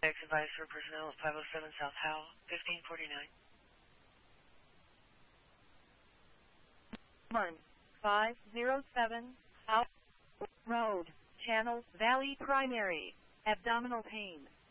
Advice for personnel at 507 South Howell, 1549. 507 Howell Road, Channel Valley Primary, abdominal pain.